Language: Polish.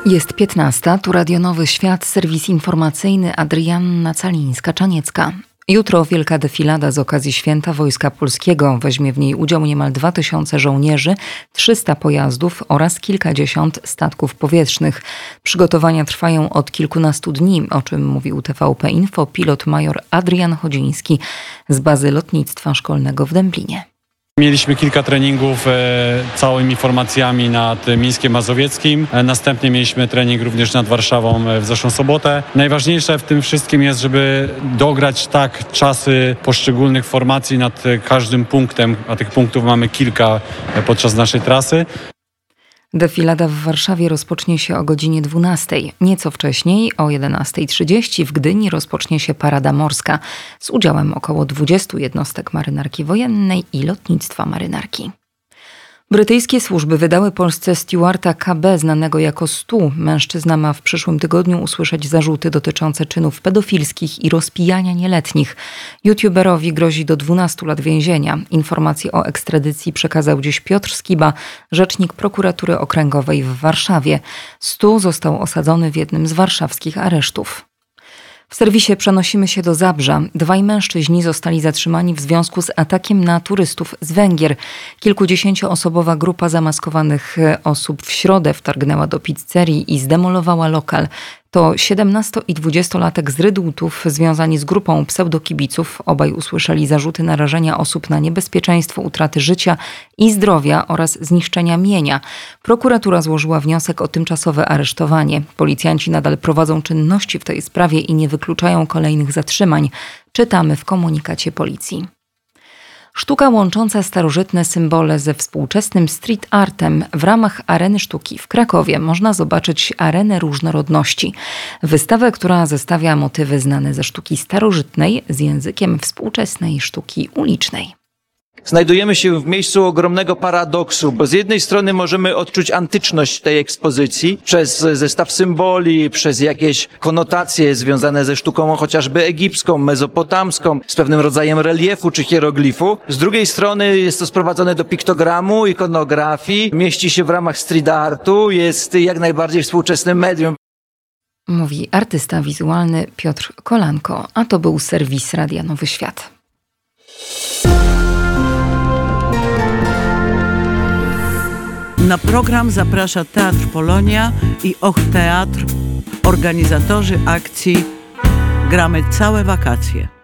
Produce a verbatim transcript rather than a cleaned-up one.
Jest piętnasta, tu Radio Nowy Świat, serwis informacyjny, Adrianna Calińska-Czaniecka. Jutro wielka defilada z okazji Święta Wojska Polskiego. Weźmie w niej udział niemal dwa tysiące żołnierzy, trzysta pojazdów oraz kilkadziesiąt statków powietrznych. Przygotowania trwają od kilkunastu dni, o czym mówił T V P Info pilot major Adrian Chodziński z bazy lotnictwa szkolnego w Dęblinie. Mieliśmy kilka treningów e, całymi formacjami nad Mińskiem Mazowieckim. E, następnie mieliśmy trening również nad Warszawą e, w zeszłą sobotę. Najważniejsze w tym wszystkim jest, żeby dograć tak czasy poszczególnych formacji nad każdym punktem, a tych punktów mamy kilka e, podczas naszej trasy. Defilada w Warszawie rozpocznie się o godzinie dwunastej. Nieco wcześniej, o jedenasta trzydzieści, w Gdyni rozpocznie się parada morska z udziałem około dwudziestu jednostek marynarki wojennej i lotnictwa marynarki. Brytyjskie służby wydały Polsce Stewarta K B, znanego jako Stu. Mężczyzna ma w przyszłym tygodniu usłyszeć zarzuty dotyczące czynów pedofilskich i rozpijania nieletnich. YouTuberowi grozi do dwunastu lat więzienia. Informacje o ekstradycji przekazał dziś Piotr Skiba, rzecznik prokuratury okręgowej w Warszawie. Stu został osadzony w jednym z warszawskich aresztów. W serwisie przenosimy się do Zabrza. Dwaj mężczyźni zostali zatrzymani w związku z atakiem na turystów z Węgier. Kilkudziesięcioosobowa grupa zamaskowanych osób w środę wtargnęła do pizzerii i zdemolowała lokal. To siedemnasto- i dwudziestolatek z Rydłutów związani z grupą pseudokibiców. Obaj usłyszeli zarzuty narażenia osób na niebezpieczeństwo utraty życia i zdrowia oraz zniszczenia mienia. Prokuratura złożyła wniosek o tymczasowe aresztowanie. Policjanci nadal prowadzą czynności w tej sprawie i nie wykluczają kolejnych zatrzymań. Czytamy w komunikacie policji. Sztuka łącząca starożytne symbole ze współczesnym street artem. W ramach Areny Sztuki w Krakowie można zobaczyć Arenę Różnorodności. Wystawę, która zestawia motywy znane ze sztuki starożytnej z językiem współczesnej sztuki ulicznej. Znajdujemy się w miejscu ogromnego paradoksu, bo z jednej strony możemy odczuć antyczność tej ekspozycji przez zestaw symboli, przez jakieś konotacje związane ze sztuką chociażby egipską, mezopotamską, z pewnym rodzajem reliefu czy hieroglifu. Z drugiej strony jest to sprowadzone do piktogramu, ikonografii, mieści się w ramach street artu, jest jak najbardziej współczesnym medium. Mówi artysta wizualny Piotr Kolanko, a to był serwis Radia Nowy Świat. Na program zaprasza Teatr Polonia i Och Teatr, organizatorzy akcji Gramy całe wakacje.